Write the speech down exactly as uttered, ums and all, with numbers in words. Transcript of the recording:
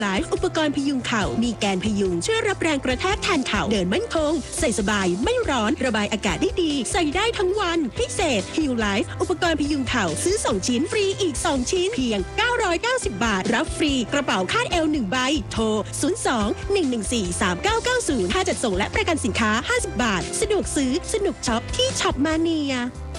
ไลฟ์อุปกรณ์พยุงเข่ามีแกนพยุงช่วยรับแรงกระแทกแทนเข่าเดินมั่นคงใส่สบายไม่ร้อนระบายอากาศได้ดีใส่ได้ทั้งวันพิเศษ Heal Life อุปกรณ์พยุงเข่าซื้อสองชิ้นฟรีอีกสองชิ้นเพียงเก้าร้อยเก้าสิบบาทรับฟรีกระเป๋าคาดเอวหนึ่งใบโทรศูนย์ สอง หนึ่ง หนึ่ง สี่ สาม เก้า เก้า ศูนย์ค่าจัดส่งและประกันสินค้าห้าสิบบาทสะดวกซื้อสนุกช็อปที่ช็อปมาเนีย